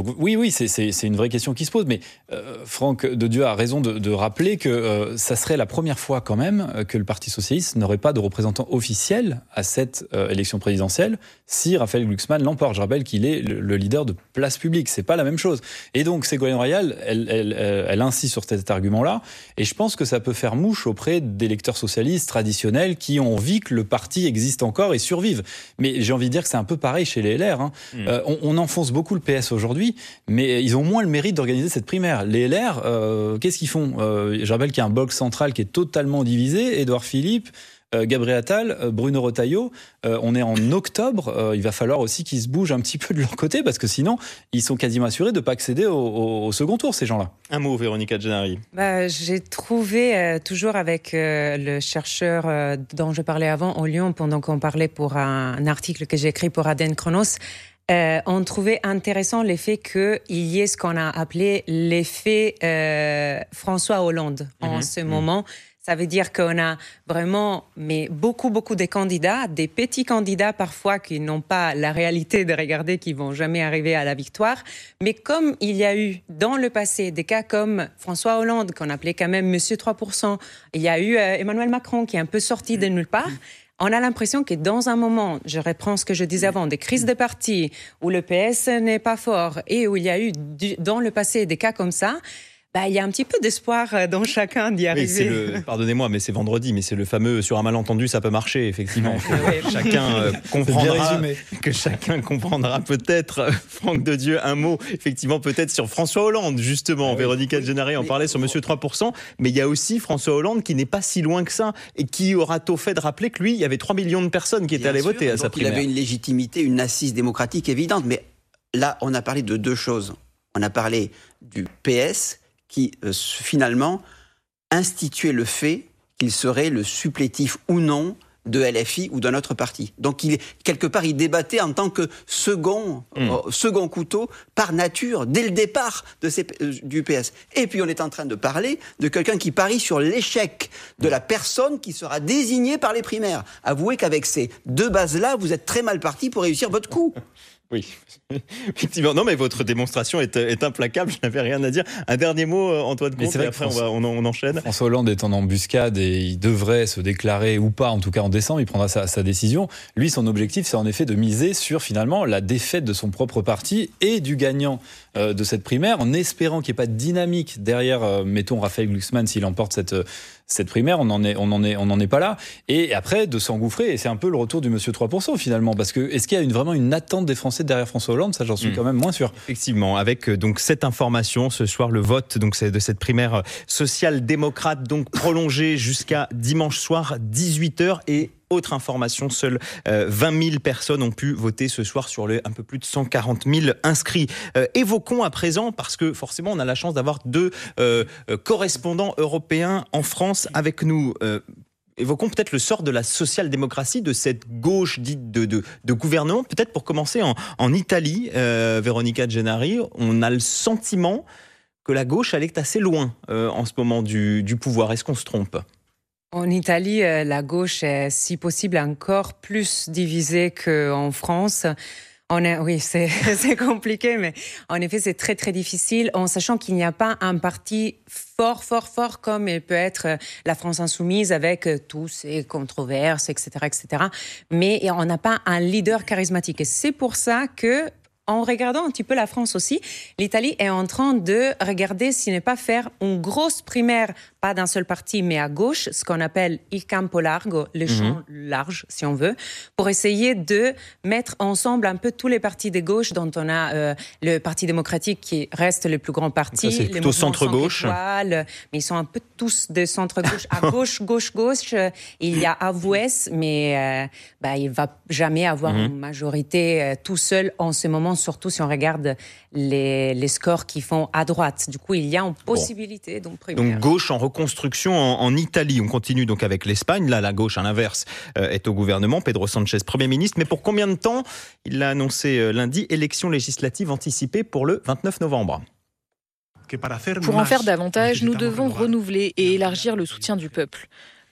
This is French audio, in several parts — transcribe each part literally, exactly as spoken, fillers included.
Donc oui, oui, c'est, c'est, c'est une vraie question qui se pose. Mais euh, Franck Dedieu a raison de, de rappeler que euh, ça serait la première fois quand même que le Parti socialiste n'aurait pas de représentant officiel à cette euh, élection présidentielle si Raphaël Glucksmann l'emporte. Je rappelle qu'il est le, le leader de Place Publique. C'est pas la même chose. Et donc Ségolène Royal, elle, elle, elle, elle insiste sur cet argument-là. Et je pense que ça peut faire mouche auprès d'électeurs socialistes traditionnels qui ont envie que le parti existe encore et survive. Mais j'ai envie de dire que c'est un peu pareil chez les L R. Hein. Mmh. Euh, on, on enfonce beaucoup le P S aujourd'hui, mais ils ont moins le mérite d'organiser cette primaire. Les L R, euh, qu'est-ce qu'ils font euh, Je rappelle qu'il y a un bloc central qui est totalement divisé. Édouard Philippe, euh, Gabriel Attal, euh, Bruno Retailleau. Euh, on est en octobre. Euh, il va falloir aussi qu'ils se bougent un petit peu de leur côté, parce que sinon, ils sont quasiment assurés de ne pas accéder au, au, au second tour, ces gens-là. Un mot, Véronica Gennari. Bah, j'ai trouvé, euh, toujours avec euh, le chercheur euh, dont je parlais avant, au Lyon, pendant qu'on parlait pour un, un article que j'ai écrit pour Aden Chronos, Euh, on trouvait intéressant l'effet qu'il y ait ce qu'on a appelé l'effet euh, François Hollande mmh, en ce mmh. moment. Ça veut dire qu'on a vraiment mais beaucoup, beaucoup de candidats, des petits candidats parfois qui n'ont pas la réalité de regarder, qui vont jamais arriver à la victoire. Mais comme il y a eu dans le passé des cas comme François Hollande, qu'on appelait quand même Monsieur trois pour cent, il y a eu euh, Emmanuel Macron qui est un peu sorti de nulle part. On a l'impression que dans un moment, je reprends ce que je disais avant, des crises de partis, où le P S n'est pas fort et où il y a eu du, dans le passé des cas comme ça, bah, il y a un petit peu d'espoir dans chacun d'y arriver. Oui, c'est le, pardonnez-moi, mais c'est vendredi, mais c'est le fameux sur un malentendu, ça peut marcher, effectivement. Que chacun euh, comprendra, que chacun comprendra peut-être. Franck Dedieu, un mot, effectivement, peut-être sur François Hollande, justement. Ah oui, Véronica Gennari en parlait sur Monsieur trois pour cent, mais il y a aussi François Hollande qui n'est pas si loin que ça et qui aura tôt fait de rappeler que lui, il y avait trois millions de personnes qui étaient Bien allées sûr, voter à sa primaire. Il avait une légitimité, une assise démocratique évidente, mais là, on a parlé de deux choses. On a parlé du P S qui, euh, finalement, instituait le fait qu'il serait le supplétif ou non de L F I ou d'un autre parti. Donc, il, quelque part, il débattait en tant que second, mmh. euh, second couteau, par nature, dès le départ de ces, euh, du P S. Et puis, on est en train de parler de quelqu'un qui parie sur l'échec de la personne qui sera désignée par les primaires. Avouez qu'avec ces deux bases-là, vous êtes très mal parti pour réussir votre coup. Oui, effectivement. Non, mais votre démonstration est, est implacable. Je n'avais rien à dire. Un dernier mot, Antoine Comte, et après François, on, va, on, on enchaîne. François Hollande est en embuscade et il devrait se déclarer ou pas, en tout cas en décembre, il prendra sa, sa décision. Lui, son objectif, c'est en effet de miser sur finalement la défaite de son propre parti et du gagnant euh, de cette primaire, en espérant qu'il n'y ait pas de dynamique derrière, euh, mettons, Raphaël Glucksmann s'il emporte cette cette primaire, on n'en est, on en est, on n'en est pas là. Et après, de s'engouffrer, et c'est un peu le retour du Monsieur trois pour cent finalement, parce que est-ce qu'il y a une, vraiment une attente des Français derrière François Hollande ? Ça, j'en suis mmh. quand même moins sûr. Effectivement, avec donc cette information, ce soir, le vote donc c'est de cette primaire social-démocrate, donc prolongée jusqu'à dimanche soir, dix-huit heures, et autre information, seules euh, vingt mille personnes ont pu voter ce soir sur les un peu plus de cent quarante mille inscrits. Euh, évoquons à présent, parce que forcément on a la chance d'avoir deux euh, euh, correspondants européens en France avec nous. Euh, Évoquons peut-être le sort de la social-démocratie, de cette gauche dite de, de, de gouvernement. Peut-être pour commencer en, en Italie, euh, Véronica Gennari, on a le sentiment que la gauche elle est assez loin euh, en ce moment du, du pouvoir. Est-ce qu'on se trompe ? En Italie, la gauche est, si possible, encore plus divisée qu'en France. On est, oui, c'est, c'est compliqué, mais en effet, c'est très, très difficile, en sachant qu'il n'y a pas un parti fort, fort, fort, comme il peut être la France Insoumise, avec tous ses controverses, et cetera, et cetera. Mais on n'a pas un leader charismatique. Et c'est pour ça que, en regardant un petit peu la France aussi, l'Italie est en train de regarder s'il n'est pas faire une grosse primaire, pas d'un seul parti, mais à gauche, ce qu'on appelle il campo largo, le champ mmh. large, si on veut, pour essayer de mettre ensemble un peu tous les partis de gauche, dont on a euh, le Parti démocratique qui reste le plus grand parti. Ça, c'est plutôt centre-gauche. Mais ils sont un peu tous de centre-gauche. À gauche, gauche, gauche, euh, il y a Avoues, mais euh, bah, il ne va jamais avoir mmh. une majorité euh, tout seul en ce moment, surtout si on regarde les, les scores qu'ils font à droite. Du coup, il y a une possibilité. Bon. Donc, primaire. donc, gauche en reconstruction en, en Italie. On continue donc avec l'Espagne. Là, la gauche, à l'inverse, euh, est au gouvernement. Pedro Sanchez, Premier ministre. Mais pour combien de temps ? Il l'a annoncé euh, lundi, élection législative anticipée pour le vingt-neuf novembre. Pour en faire davantage, nous devons renouveler et élargir le soutien du peuple.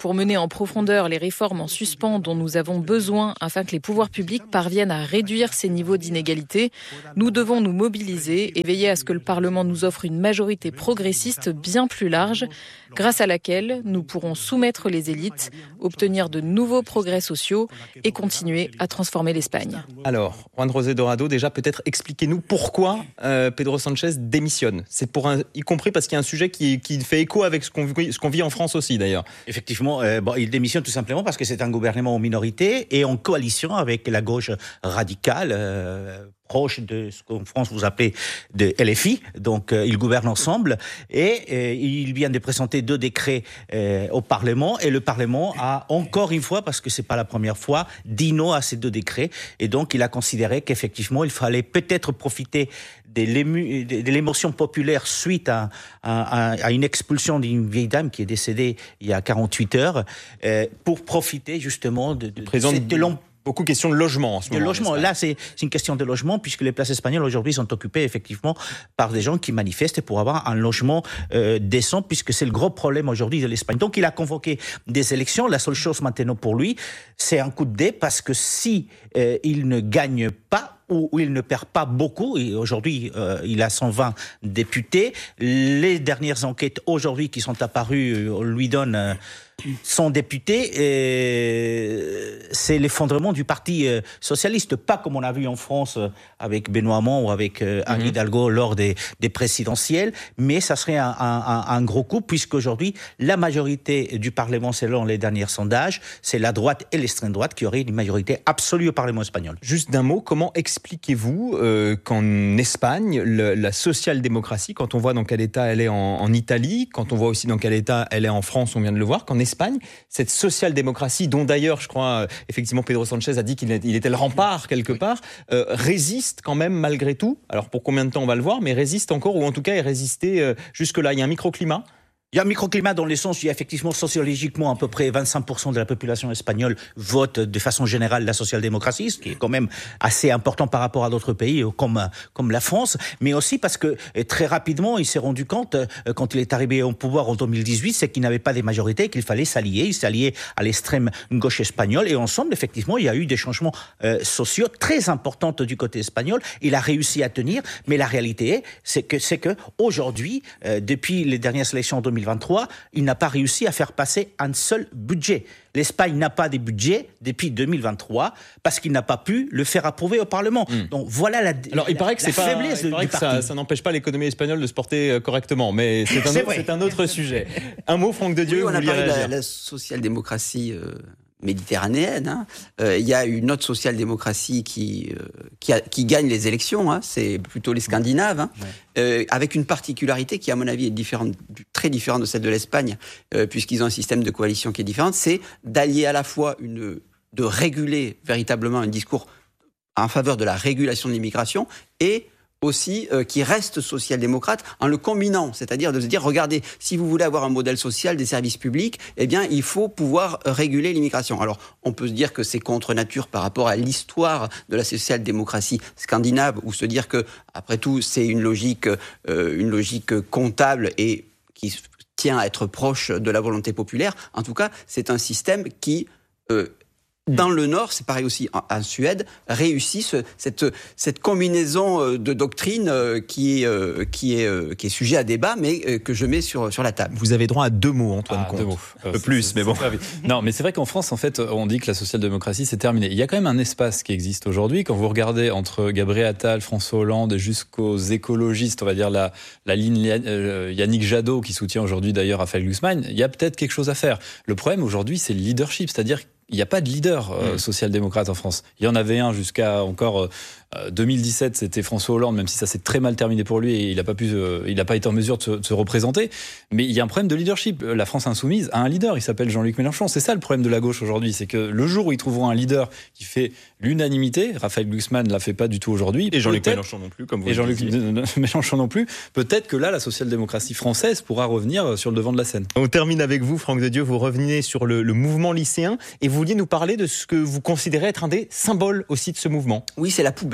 pour mener en profondeur les réformes en suspens dont nous avons besoin afin que les pouvoirs publics parviennent à réduire ces niveaux d'inégalité. Nous devons nous mobiliser et veiller à ce que le Parlement nous offre une majorité progressiste bien plus large, grâce à laquelle nous pourrons soumettre les élites, obtenir de nouveaux progrès sociaux et continuer à transformer l'Espagne. Alors, Juan José Dorado, déjà peut-être expliquez-nous pourquoi euh, Pedro Sánchez démissionne. C'est pour un, y compris parce qu'il y a un sujet qui, qui fait écho avec ce qu'on, ce qu'on vit en France aussi d'ailleurs. Effectivement, euh, bon, il démissionne tout simplement parce que c'est un gouvernement en minorité et en coalition avec la gauche radicale, euh, proche de ce qu'en France vous appelez de L F I, donc euh, ils gouvernent ensemble et euh, il vient de présenter deux décrets euh, au Parlement et le Parlement a encore une fois, parce que c'est pas la première fois, dit non à ces deux décrets et donc il a considéré qu'effectivement il fallait peut-être profiter de, l'ému, de l'émotion populaire suite à, à, à une expulsion d'une vieille dame qui est décédée il y a quarante-huit heures euh, pour profiter justement de, de, de cette longue. Beaucoup de questions de logement en ce de moment. logement. Là, c'est, c'est une question de logement, puisque les places espagnoles aujourd'hui sont occupées effectivement par des gens qui manifestent pour avoir un logement euh, décent, puisque c'est le gros problème aujourd'hui de l'Espagne. Donc, il a convoqué des élections. La seule chose maintenant pour lui, c'est un coup de dé, parce que si euh, il ne gagne pas, où il ne perd pas beaucoup, et aujourd'hui euh, il a cent vingt députés, les dernières enquêtes aujourd'hui qui sont apparues euh, lui donnent euh, cent députés, et c'est l'effondrement du parti euh, socialiste, pas comme on a vu en France euh, avec Benoît Hamon ou avec euh, Anne mm-hmm. Hidalgo lors des, des présidentielles, mais ça serait un, un, un gros coup, puisqu'aujourd'hui la majorité du Parlement, selon les derniers sondages, c'est la droite et l'extrême droite qui auraient une majorité absolue au Parlement espagnol. Juste d'un mot, comment expliquez-vous euh, qu'en Espagne, le, la social-démocratie, quand on voit dans quel état elle est en, en Italie, quand on voit aussi dans quel état elle est en France, on vient de le voir, qu'en Espagne, cette social-démocratie, dont d'ailleurs, je crois, effectivement, Pedro Sánchez a dit qu'il il était le rempart quelque part, euh, résiste quand même malgré tout. Alors pour combien de temps on va le voir, mais résiste encore, ou en tout cas est résisté euh, jusque-là. Il y a un microclimat. Il y a un microclimat dans le sens où il y a effectivement sociologiquement à peu près vingt-cinq pour cent de la population espagnole vote de façon générale la social-démocratie, ce qui est quand même assez important par rapport à d'autres pays comme, comme la France, mais aussi parce que très rapidement il s'est rendu compte, quand il est arrivé au pouvoir en deux mille dix-huit, c'est qu'il n'avait pas des majorités, qu'il fallait s'allier. Il s'est allié à l'extrême gauche espagnole et ensemble, effectivement, il y a eu des changements euh, sociaux très importants du côté espagnol. Il a réussi à tenir, mais la réalité est, c'est que, c'est que aujourd'hui, euh, depuis les dernières élections en deux mille vingt-trois, il n'a pas réussi à faire passer un seul budget. L'Espagne n'a pas de budget depuis deux mille vingt-trois parce qu'il n'a pas pu le faire approuver au Parlement. Mmh. Donc voilà la, Alors, il paraît que la c'est faiblesse pas, il paraît du que parti. Ça, ça n'empêche pas l'économie espagnole de se porter correctement, mais c'est un, c'est autre, c'est un autre sujet. Un mot, Franck de Dieu, oui, on vous a vouliez parlé réagir. de la, la social-démocratie euh, méditerranéenne. Hein. Euh, il y a une autre social-démocratie qui, euh, qui, a, qui gagne les élections, hein. C'est plutôt les Scandinaves, hein. Ouais. Euh, avec une particularité qui, à mon avis, est différente, très différente de celle de l'Espagne, euh, puisqu'ils ont un système de coalition qui est différent, c'est d'allier à la fois une, de réguler véritablement un discours en faveur de la régulation de l'immigration et aussi euh, qui reste social-démocrate en le combinant, c'est-à-dire de se dire, regardez, si vous voulez avoir un modèle social des services publics, eh bien, il faut pouvoir réguler l'immigration. Alors, on peut se dire que c'est contre nature par rapport à l'histoire de la social-démocratie scandinave, ou se dire que, après tout, c'est une logique, euh, une logique comptable et qui tient à être proche de la volonté populaire. En tout cas, c'est un système qui euh, dans le Nord, c'est pareil aussi en, en Suède, réussit ce, cette, cette combinaison de doctrines qui est, qui est, qui est sujet à débat, mais que je mets sur, sur la table. Vous avez droit à deux mots, Antoine ah, Comte. Deux mots. Un peu plus, c'est, mais bon. Non, mais c'est vrai qu'en France, en fait, on dit que la social-démocratie, c'est terminé. Il y a quand même un espace qui existe aujourd'hui. Quand vous regardez entre Gabriel Attal, François Hollande, jusqu'aux écologistes, on va dire la, la ligne Yannick Jadot, qui soutient aujourd'hui d'ailleurs Raphaël Glucksmann, il y a peut-être quelque chose à faire. Le problème aujourd'hui, c'est le leadership, c'est-à-dire il n'y a pas de leader euh, social-démocrate en France. Il y en avait un jusqu'à encore euh, deux mille dix-sept, c'était François Hollande, même si ça s'est très mal terminé pour lui et il n'a pas pu, euh, il n'a pas été en mesure de se, de se représenter. Mais il y a un problème de leadership. La France insoumise a un leader, il s'appelle Jean-Luc Mélenchon. C'est ça le problème de la gauche aujourd'hui, c'est que le jour où ils trouveront un leader qui fait l'unanimité, Raphaël Glucksmann ne la fait pas du tout aujourd'hui. Et Jean-Luc Mélenchon non plus, comme vous Et le Jean-Luc disiez. Mélenchon non plus. Peut-être que là, la social-démocratie française pourra revenir sur le devant de la scène. On termine avec vous, Franck de Dieu. Vous revenez sur le, le mouvement lycéen et vous vouliez nous parler de ce que vous considérez être un des symboles aussi de ce mouvement. Oui, c'est la poubelle.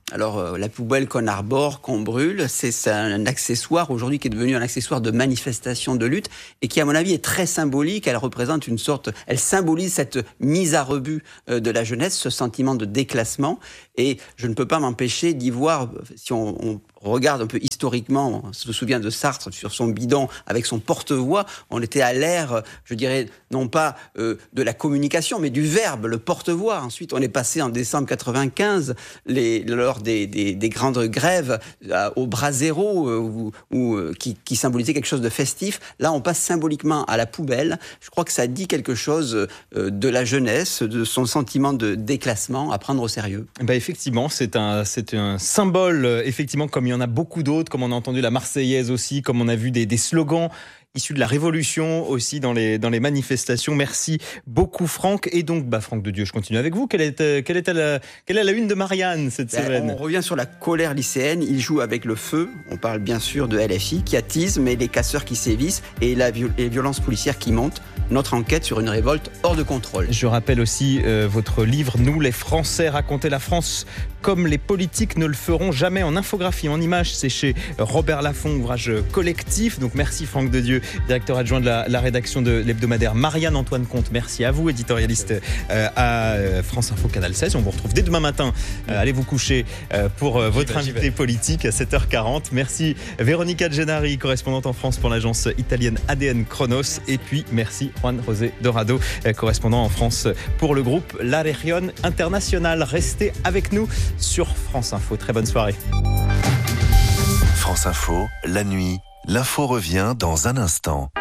Alors, euh, la poubelle qu'on arbore, qu'on brûle, c'est, c'est un accessoire aujourd'hui qui est devenu un accessoire de manifestation de lutte et qui, à mon avis, est très symbolique. Elle représente une sorte, elle symbolise cette mise à rebut euh, de la jeunesse, ce sentiment de déclassement. Et je ne peux pas m'empêcher d'y voir, si on, on regarde un peu historiquement, on se souvient de Sartre sur son bidon avec son porte-voix, on était à l'ère, je dirais, non pas euh, de la communication, mais du verbe, le porte-voix. Ensuite, on est passé en décembre quatre-vingt-quinze, les, lors des, des, des grandes grèves, euh, au brasero, euh, où, où, euh, qui, qui symbolisait quelque chose de festif. Là, on passe symboliquement à la poubelle. Je crois que ça dit quelque chose euh, de la jeunesse, de son sentiment de déclassement à prendre au sérieux. Bah effectivement, c'est un, c'est un symbole, effectivement, comme il y en a beaucoup d'autres, comme on a entendu la Marseillaise aussi, comme on a vu des, des slogans issus de la Révolution aussi dans les, dans les manifestations. Merci beaucoup Franck. Et donc, bah, Franck de Dieu, je continue avec vous. Quelle est, euh, quelle est, la, quelle est la une de Marianne cette ben, semaine ? On revient sur la colère lycéenne. Il joue avec le feu. On parle bien sûr de L F I qui attise, mais les casseurs qui sévissent et la viol- les violences policières qui montent. Notre enquête sur une révolte hors de contrôle. Je rappelle aussi euh, votre livre « Nous les Français, raconter la France comme les politiques ne le feront jamais » en infographie, en images. C'est chez Robert Laffont, ouvrage collectif. Donc merci Franck de Dieu, directeur adjoint de la, la rédaction de l'hebdomadaire. Marianne Antoine Comte, merci à vous, éditorialiste euh, à France Info Canal seize. On vous retrouve dès demain matin. Euh, allez vous coucher euh, pour euh, votre vais, invité politique à sept heures quarante. Merci Véronica Gennari, correspondante en France pour l'agence italienne A D N Chronos. Et puis merci Juan José Dorado, correspondant en France pour le groupe La Région Internationale. Restez avec nous sur France Info. Très bonne soirée. France Info, la nuit, l'info revient dans un instant.